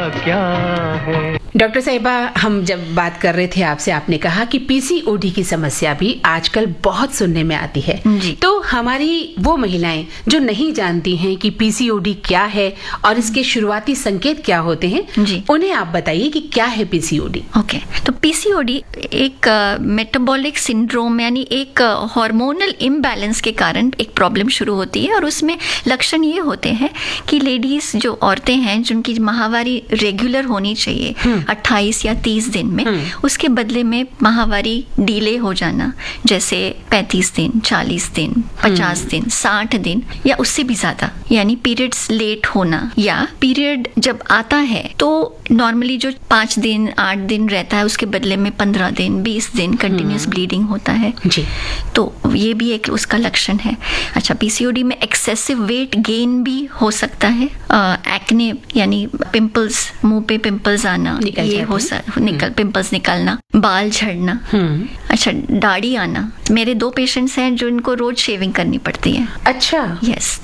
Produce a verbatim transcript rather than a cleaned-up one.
क्या है। डॉक्टर साहिबा, हम जब बात कर रहे थे आपसे, आपने कहा कि पीसीओडी की समस्या भी आजकल बहुत सुनने में आती है। जी। तो हमारी वो महिलाएं जो नहीं जानती हैं कि पीसीओडी क्या है और इसके शुरुआती संकेत क्या होते हैं, जी। उन्हें आप बताइए कि क्या है पीसीओडी। ओके तो पीसीओडी एक मेटाबॉलिक सिंड्रोम यानी एक हार्मोनल इम्बैलेंस के कारण एक प्रॉब्लम शुरू होती है और उसमें लक्षण ये होते हैं कि लेडीज जो औरतें हैं जिनकी माहवारी रेगुलर होनी चाहिए अट्ठाईस या तीस दिन में, उसके बदले में माहवारी डिले हो जाना, जैसे पैंतीस दिन, चालीस दिन, पचास दिन, साठ दिन या उससे भी ज्यादा, यानी पीरियड्स लेट होना, या पीरियड जब आता है तो नॉर्मली जो पाँच दिन आठ दिन रहता है उसके बदले में पंद्रह दिन बीस दिन कंटिन्यूस ब्लीडिंग होता है जी। तो ये भी एक उसका लक्षण है। अच्छा, पीसीओडी में एक्सेसिव वेट गेन भी हो सकता है, एक्ने यानी पिंपल्स, मुंह पे पिंपल्स आना, ये हो सक निकल पिंपल्स निकलना, बाल झड़ना, अच्छा दाढ़ी आना। मेरे दो पेशेंट्स हैं जो इनको रोज शेविंग करनी पड़ती है। अच्छा। यस।